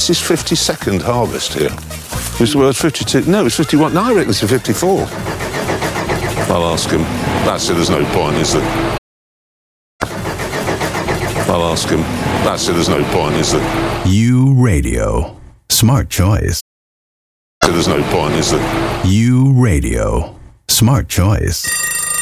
It's his 52nd harvest here. Well, it's 52. No, it's 51. No, I reckon it's a 54. I'll ask him. That's it, there's no point, is there? I'll ask him. That's it, there's no point, is there? U Radio. Smart choice. There's no point, is there? U Radio. Smart choice.